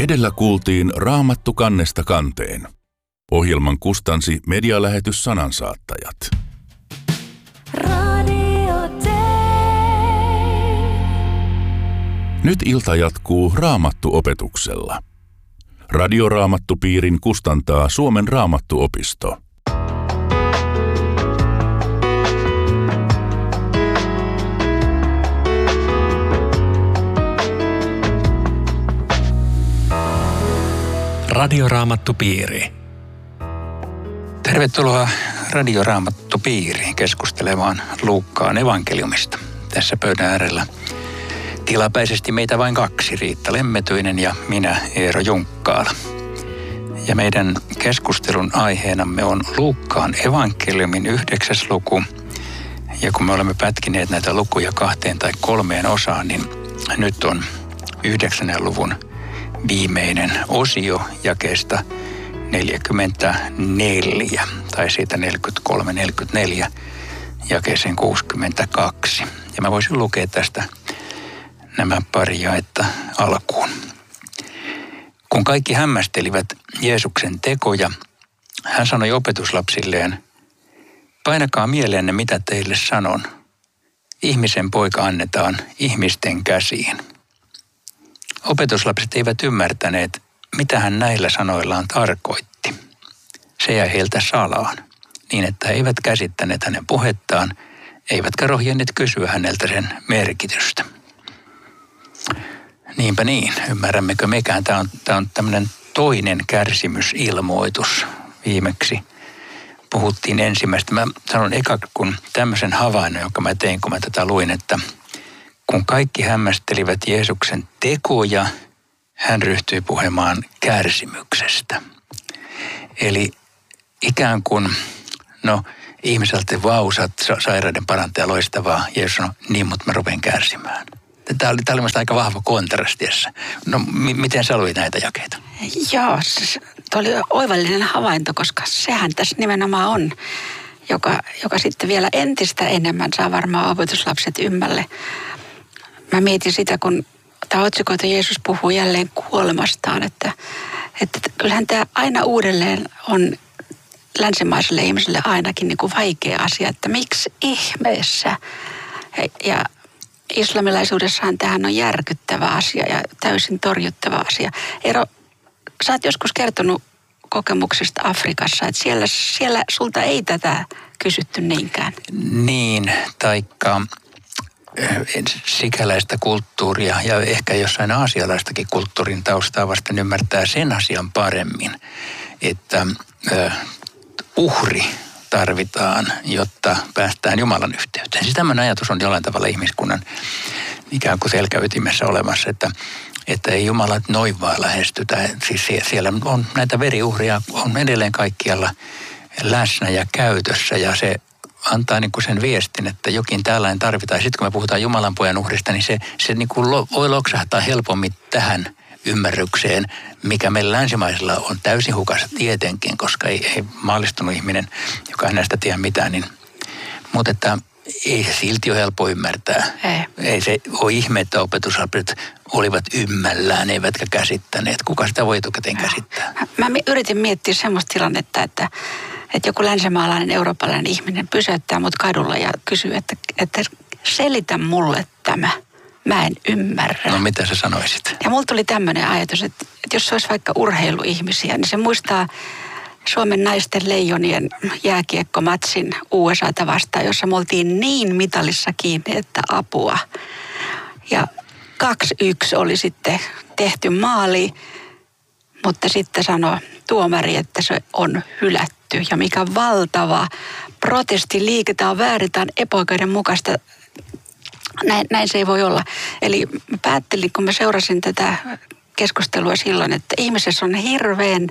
Edellä kuultiin Raamattu kannesta kanteen. Ohjelman kustansi medialähetys Sanansaattajat. Nyt ilta jatkuu Raamattu-opetuksella. Radioraamattupiirin kustantaa Suomen Raamattuopisto. Radioraamattupiiri. Tervetuloa Radioraamattupiiriin keskustelemaan Luukkaan evankeliumista. Tässä pöydän äärellä tilapäisesti meitä vain kaksi, Riitta Lemmetyinen ja minä, Eero Junkkaala. Ja meidän keskustelun aiheenamme on Luukkaan evankeliumin 9. luku. Ja kun me olemme pätkineet näitä lukuja 2 tai 3 osaan, niin nyt on 9. luvun viimeinen osio jakeesta 44, tai siitä 43-44, jakeeseen 62. Ja mä voisin lukea tästä nämä pari jaetta alkuun. Kun kaikki hämmästelivät Jeesuksen tekoja, hän sanoi opetuslapsilleen, painakaa mieleenne, mitä teille sanon. Ihmisen poika annetaan ihmisten käsiin. Opetuslapset eivät ymmärtäneet, mitä hän näillä sanoillaan tarkoitti. Se jäi heiltä salaan, niin että he eivät käsittäneet hänen puhettaan, eivätkä rohjenneet kysyä häneltä sen merkitystä. Niinpä niin, ymmärrämmekö mekään. Tämä on tämmöinen toinen kärsimysilmoitus. Viimeksi puhuttiin ensimmäistä. Mä sanon eka, kun tämmöisen havainnon, jonka mä tein, kun mä tätä luin, että kun kaikki hämmästelivät Jeesuksen tekoja, hän ryhtyi puhumaan kärsimyksestä. Eli ikään kuin, ihmiseltä vausat, sairaiden parantaja, loistavaa. Jeesus sanoi, niin, mutta mä rupean kärsimään. Tämä oli minusta aika vahva kontrastiessa. No, miten sä luit näitä jakeita? Joo, tuo oli oivallinen havainto, koska sehän tässä nimenomaan on, joka sitten vielä entistä enemmän saa varmaan opetuslapset ymmälle. Mä mietin sitä, kun tämä otsikko, että Jeesus puhuu jälleen kuolemastaan, että kyllähän tämä aina uudelleen on länsimaiselle ihmiselle ainakin niin kuin vaikea asia, että miksi ihmeessä. Ja islamilaisuudessahan tämähän on järkyttävä asia ja täysin torjuttava asia. Eero, sä oot joskus kertonut kokemuksista Afrikassa, että siellä sulta ei tätä kysytty niinkään. Niin, taikka sikäläistä kulttuuria ja ehkä jossain aasialaistakin kulttuurin taustaa vasten ymmärtää sen asian paremmin, että uhri tarvitaan, jotta päästään Jumalan yhteyteen. Siis tämmöinen ajatus on jollain tavalla ihmiskunnan ikään kuin selkäytimessä olemassa, että ei Jumala noin vaan lähestytä. Siis siellä on näitä veriuhria, on edelleen kaikkialla läsnä ja käytössä ja se antaa niin kuin sen viestin, että jokin tällainen tarvitaan. Sitten kun me puhutaan Jumalan pojan uhrista, niin se niin kuin voi loksahtaa helpommin tähän ymmärrykseen, mikä meillä länsimaisilla on täysin hukassa tietenkin, koska ei maallistunut ihminen, joka ei näistä tiedä mitään, niin, mutta että ei se silti ole helppo ymmärtää. Ei se ole ihme, että opetuslapset olivat ymmällään, eivätkä käsittäneet. Kuka sitä voi etukäteen käsittää? Mä yritin miettiä semmoista tilannetta, että joku länsimaalainen, eurooppalainen ihminen pysäyttää mut kadulla ja kysyy, että selitä mulle tämä. Mä en ymmärrä. No mitä sä sanoisit? Ja mulla tuli tämmöinen ajatus, että jos se olisi vaikka urheiluihmisiä, niin se muistaa Suomen naisten leijonien jääkiekkomatsin USA:ta vastaan, jossa me oltiin niin mitalissa kiinni, että apua. Ja 2-1 oli sitten tehty maali, mutta sitten sanoi tuomari, että se on hylätty. Ja mikä valtava protestiliike, tämä on väärin, tämä on epäoikeudenmukaista. Näin se ei voi olla. Eli mä päättelin, kun mä seurasin tätä keskustelua silloin, että ihmisessä on hirveän,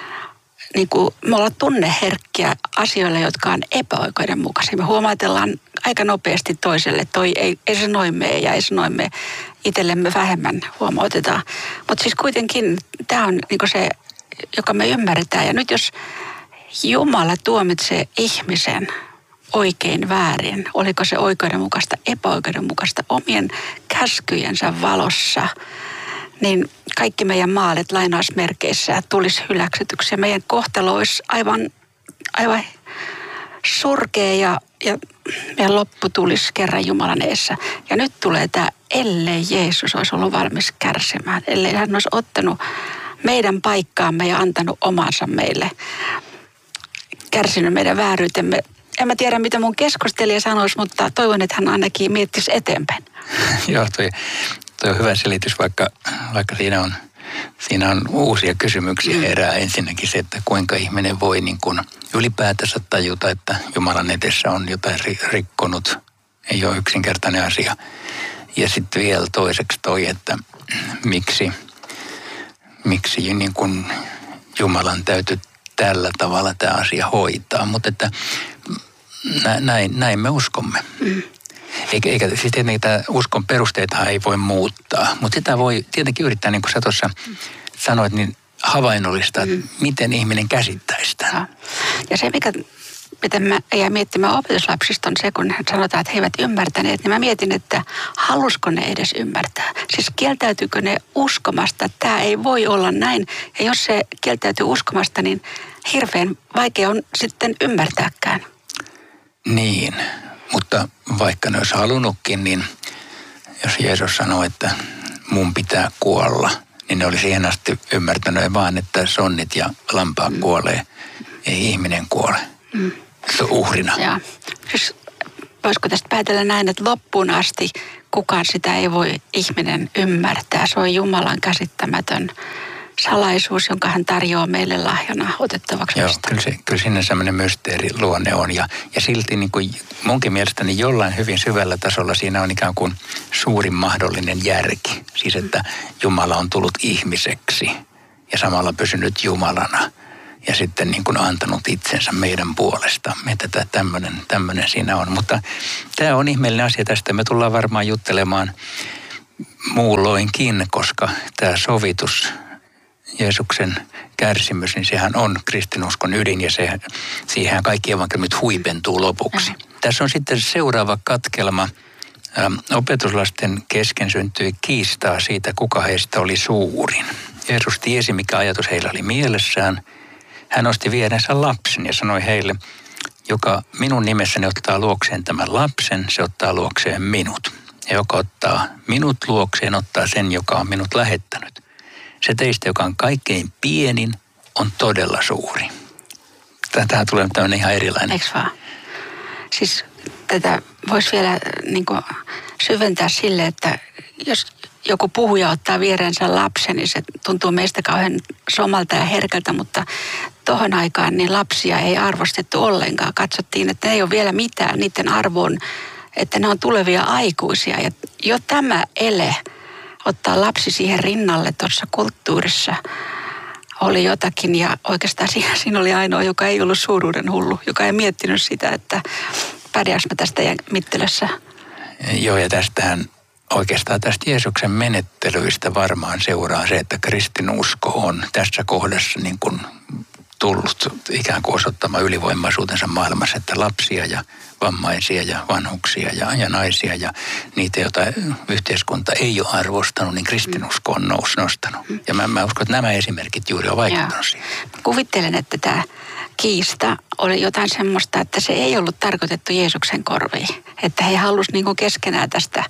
me ollaan tunneherkkiä asioille, jotka on epäoikeudenmukaisia. Me huomautellaan aika nopeasti toiselle, että ei se noin mene ja ei se noin mene. Itsellemme vähemmän huomautetaan. Mutta siis kuitenkin tämä on se, joka me ymmärretään. Ja nyt jos Jumala tuomitsee ihmisen oikein väärin, oliko se oikeudenmukaista, epäoikeudenmukaista omien käskyjensä valossa, niin kaikki meidän maalit lainausmerkeissä tulisi hyväksytyksi. Ja meidän kohtalo olisi aivan surkea ja meidän loppu tulisi kerran Jumalan edessä. Ja nyt tulee tämä, ellei Jeesus olisi ollut valmis kärsimään, ellei hän olisi ottanut meidän paikkaamme ja antanut omansa meille, kärsinyt meidän vääryytemme. En mä tiedä, mitä mun keskustelija sanoisi, mutta toivon, että hän ainakin miettisi eteenpäin. Joo, toi on hyvä selitys, vaikka siinä on uusia kysymyksiä herää. Ensinnäkin se, että kuinka ihminen voi niin kuin ylipäätänsä tajuta, että Jumalan edessä on jotain rikkonut. Ei ole yksinkertainen asia. Ja sitten vielä toiseksi että miksi niin kuin Jumalan täytyy tällä tavalla tämä asia hoitaa. Mutta että näin me uskomme. Eikä siis tietenkin tämä uskon perusteita ei voi muuttaa, mutta sitä voi tietenkin yrittää, niin kuin sä tuossa sanoit, niin havainnollistaa, miten ihminen käsittää sitä. Ja se, mitä mä jäin miettimään opetuslapsista on se, kun sanotaan, että he eivät ymmärtäneet, niin mä mietin, että halusko ne edes ymmärtää. Siis kieltäytyykö ne uskomasta, että tämä ei voi olla näin. Ja jos se kieltäytyy uskomasta, niin hirveän vaikea on sitten ymmärtääkään. Niin, mutta vaikka ne olisi halunnutkin, niin jos Jeesus sanoo, että mun pitää kuolla, niin ne oli siihen asti ymmärtänyt vaan, että sonnit ja lampaat kuolee, ei ihminen kuole. Se on uhrina. Ja, siis voisiko tästä päätellä näin, että loppuun asti kukaan sitä ei voi ihminen ymmärtää. Se on Jumalan käsittämätön salaisuus, jonka hän tarjoaa meille lahjana otettavaksi. Joo, kyllä siinä semmoinen mysteeriluonne on. Ja silti niin kuin munkin mielestäni jollain hyvin syvällä tasolla siinä on ikään kuin suurin mahdollinen järki. Siis että Jumala on tullut ihmiseksi ja samalla pysynyt Jumalana. Ja sitten niin kuin antanut itsensä meidän puolestamme. Että tämmöinen siinä on. Mutta tämä on ihmeellinen asia tästä. Me tullaan varmaan juttelemaan muulloinkin, koska tämä sovitus, Jeesuksen kärsimys, niin sehän on kristinuskon ydin ja siihen kaikki evankeliumit huipentuu lopuksi. Tässä on sitten seuraava katkelma. Opetuslasten kesken syntyi kiistaa siitä, kuka heistä oli suurin. Jeesus tiesi, mikä ajatus heillä oli mielessään. Hän nosti vierensä lapsen ja sanoi heille, joka minun nimessäni ottaa luokseen tämän lapsen, se ottaa luokseen minut. Ja joka ottaa minut luokseen, ottaa sen, joka on minut lähettänyt. Se teistä, joka on kaikkein pienin, on todella suuri. Tähän tulee tämmöinen ihan erilainen. Eikö vaan? Siis tätä voisi vielä niin kuin syventää sille, että jos joku puhuja ottaa vierensä lapsen, niin se tuntuu meistä kauhean somalta ja herkältä, mutta tohon aikaan niin lapsia ei arvostettu ollenkaan. Katsottiin, että ne ei ole vielä mitään, niiden arvoon, että ne on tulevia aikuisia. Ja jo tämä ele ottaa lapsi siihen rinnalle tuossa kulttuurissa oli jotakin. Ja oikeastaan siinä oli ainoa, joka ei ollut suuruuden hullu, joka ei miettinyt sitä, että pärjääs mä tästä mittelössä. Joo, ja tästähän oikeastaan tästä Jeesuksen menettelyistä varmaan seuraa se, että kristinusko on tässä kohdassa niin kuin tullut ikään kuin osoittamaan ylivoimaisuutensa maailmassa, että lapsia ja vammaisia ja vanhuksia ja naisia ja niitä, joita yhteiskunta ei ole arvostanut, niin kristinusko on nostanut. Ja mä uskon, että nämä esimerkit juuri on vaikuttanut siihen. Kuvittelen, että tämä kiista oli jotain semmoista, että se ei ollut tarkoitettu Jeesuksen korviin. Että he halusivat niin kuin keskenään tästä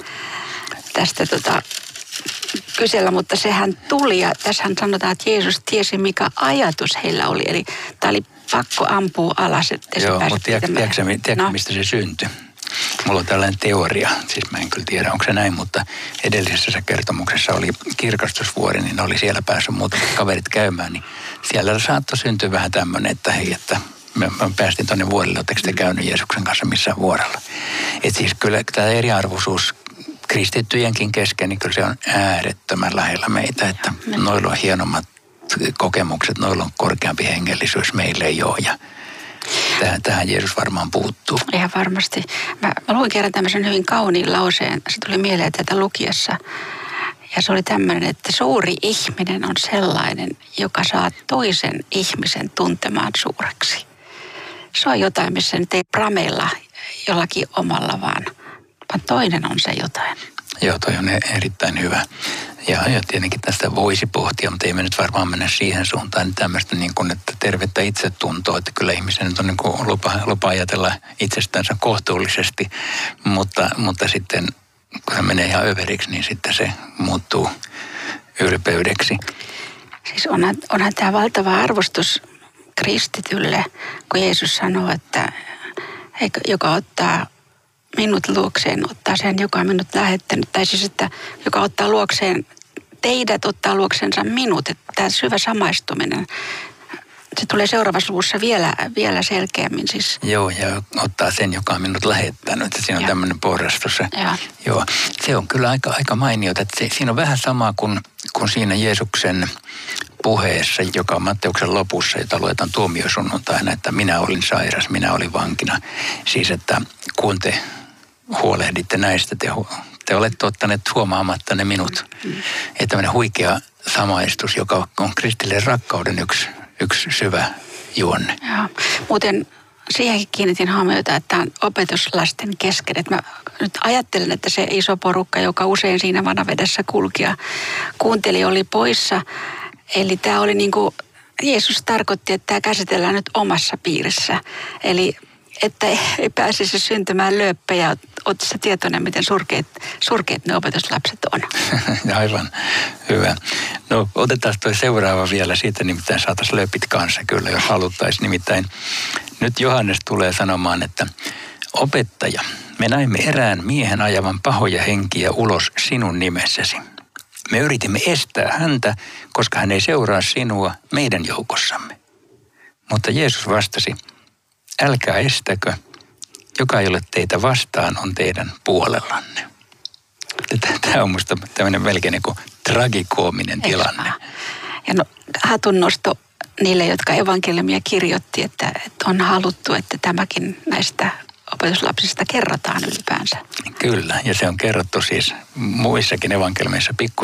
kysellä, mutta sehän tuli ja tässähän sanotaan, että Jeesus tiesi, mikä ajatus heillä oli. Eli tämä oli pakko ampua alas. Joo, mutta tiedätkö mistä se syntyi? Mulla on tällainen teoria, siis mä en kyllä tiedä, onko se näin, mutta edellisessä kertomuksessa oli kirkastusvuori, niin oli siellä päässyt muutamat kaverit käymään, niin siellä saattoi syntyä vähän tämmöinen, että hei, että me päästiin tuonne vuorille, oletteko te käynyt Jeesuksen kanssa missään vuorella. Että siis kyllä tämä eriarvoisuus kristittyjenkin kesken, niin kyllä se on äärettömän lähellä meitä, että noilla on hienommat kokemukset, noilla on korkeampi hengellisyys, meillä ei ole ja tähän Jeesus varmaan puuttuu. Ihan varmasti. Mä luin kerran tämmöisen hyvin kauniin lauseen, se tuli mieleen tätä lukiessa ja se oli tämmöinen, että suuri ihminen on sellainen, joka saa toisen ihmisen tuntemaan suureksi. Se on jotain, missä nyt ei prameilla jollakin omalla vaan toinen on se jotain. Joo, toi on erittäin hyvä. Ja tietenkin tästä voisi pohtia, mutta ei me nyt varmaan mennä siihen suuntaan, niin tämmöistä niin kuin, että tervettä itsetuntoa, että kyllä ihmisen nyt on niin kuin lupa ajatella itsestänsä kohtuullisesti, mutta sitten kun se menee ihan överiksi, niin sitten se muuttuu ylpeydeksi. Siis onhan tämä valtava arvostus kristitylle, kun Jeesus sanoo, että joka ottaa minut luokseen, ottaa sen, joka on minut lähettänyt. Tai siis, että joka ottaa luokseen teidät, ottaa luoksensa minut. Että tämä syvä samaistuminen, se tulee seuraavassa luvussa vielä selkeämmin. Siis. Joo, ja ottaa sen, joka on minut lähettänyt. Siinä on tämmöinen porrastus. Joo, se on kyllä aika mainiota. Siinä on vähän sama kuin siinä Jeesuksen puheessa, joka on Matteuksen lopussa, jota luetaan tuomiosunnuntaina, että minä olin sairas, minä olin vankina. Siis, että kun te huolehditte näistä, te olette ottaneet huomaamatta ne minut. Että tämmöinen huikea samaistus, joka on kristillisen rakkauden yksi syvä juonne. Joo. Muuten siihenkin kiinnitin huomiota, että tämä on opetuslasten kesken. Että mä nyt ajattelen, että se iso porukka, joka usein siinä vanavedessä kulki ja kuunteli, oli poissa. Eli tämä oli niin kuin, Jeesus tarkoitti, että tämä käsitellään nyt omassa piirissä. Eli että ei pääsisi syntymään lööppejä. Oletko sä tietoinen, miten surkeat ne opetuslapset on? Aivan, hyvä. No otetaan toi seuraava vielä, siitä nimittäin saataisiin lööpit kanssa kyllä, jos haluttaisiin. Nimittäin nyt Johannes tulee sanomaan, että opettaja, me näimme erään miehen ajavan pahoja henkiä ulos sinun nimessäsi. Me yritimme estää häntä, koska hän ei seuraa sinua meidän joukossamme. Mutta Jeesus vastasi, älkää estäkö, joka ei ole teitä vastaan, on teidän puolellanne. Tämä on musta tämmöinen melkein niin kuin tragikoominen tilanne. Ja hatunnosto niille, jotka evankeliumia kirjoitti, että on haluttu, että tämäkin näistä opetuslapsista kerrotaan ylipäänsä. Kyllä, ja se on kerrottu siis muissakin evankeliumeissa